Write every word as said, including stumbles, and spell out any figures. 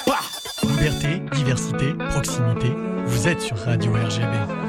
Liberté, diversité, proximité, vous êtes sur Radio R G B.